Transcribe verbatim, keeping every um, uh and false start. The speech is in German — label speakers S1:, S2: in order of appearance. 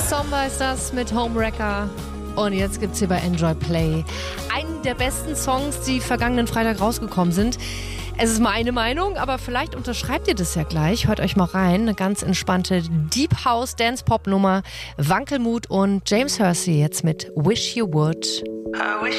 S1: Somber ist das mit Homewrecker. Und jetzt gibt's hier bei Enjoy Play einen der besten Songs, die vergangenen Freitag rausgekommen sind. Es ist meine Meinung, aber vielleicht unterschreibt ihr das ja gleich. Hört euch mal rein. Eine ganz entspannte Deep House Dance Pop Nummer. Wankelmut und James Hersey jetzt mit Wish You Would.